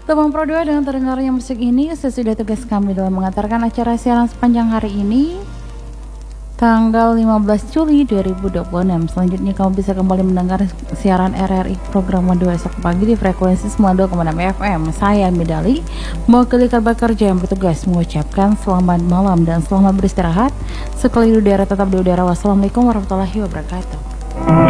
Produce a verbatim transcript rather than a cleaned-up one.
Tepung Pro dua dengan terdengarnya musik ini sesudah tugas kami dalam mengantarkan acara siaran sepanjang hari ini tanggal lima belas Juli dua ribu dua puluh enam. Selanjutnya kamu bisa kembali mendengar siaran R R I program dua esok pagi di frekuensi sembilan puluh dua koma enam F M. Saya Midali, mewakili kabar kerja yang bertugas mengucapkan selamat malam dan selamat beristirahat. Sekali di udara tetap di udara. Wassalamualaikum warahmatullahi wabarakatuh.